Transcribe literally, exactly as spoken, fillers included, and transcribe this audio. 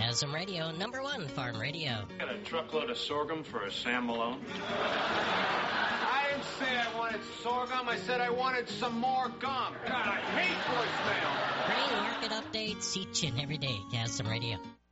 Chasm Radio, number one farm radio. Got a truckload of sorghum for a Sam Malone? I didn't say I wanted sorghum. I said I wanted some more gum. God, I hate voicemail. Grain market updates each and every day, Chasm Radio.